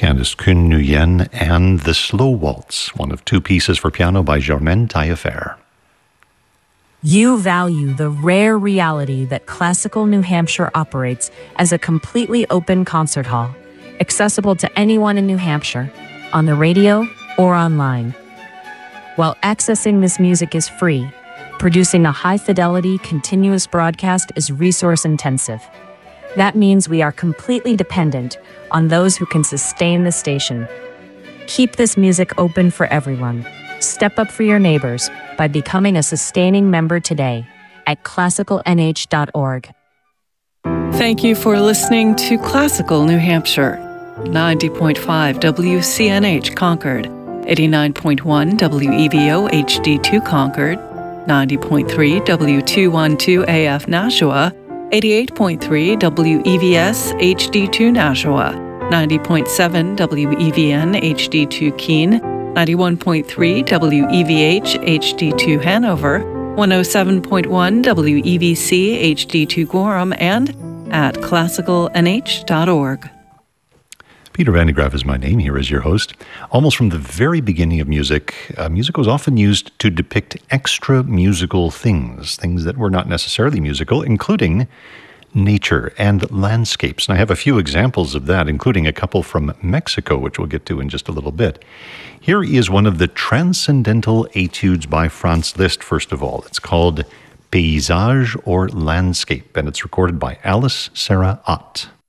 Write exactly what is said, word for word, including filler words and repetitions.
pianist Kun Nguyen, and The Slow Waltz, one of two pieces for piano by Germaine Taillefer. You value the rare reality that Classical New Hampshire operates as a completely open concert hall, accessible to anyone in New Hampshire, on the radio or online. While accessing this music is free, producing a high-fidelity, continuous broadcast is resource-intensive. That means we are completely dependent on those who can sustain the station. Keep this music open for everyone. Step up for your neighbors by becoming a sustaining member today at classical n h dot org. Thank you for listening to Classical New Hampshire, ninety point five W C N H Concord, eighty-nine point one W E V O H D two Concord, ninety point three W two twelve A F Nashua, eighty-eight point three W E V S H D two Nashua, ninety point seven W E V N H D two Keene, ninety-one point three W E V H H D two Hanover, one oh seven point one W E V C H D two Gorham, and at classical n h dot org. Peter Van de Graaff is my name here as your host. Almost from the very beginning of music, uh, music was often used to depict extra musical things, things that were not necessarily musical, including nature and landscapes. And I have a few examples of that, including a couple from Mexico, which we'll get to in just a little bit. Here is one of the transcendental etudes by Franz Liszt, first of all. It's called Paysage or Landscape, and it's recorded by Alice Sarah Ott.